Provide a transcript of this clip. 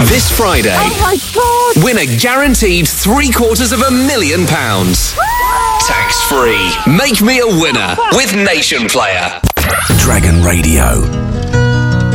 This Friday, Oh my God! win a guaranteed £750,000. Tax-free. Make me a winner with Nation Player. Dragon Radio.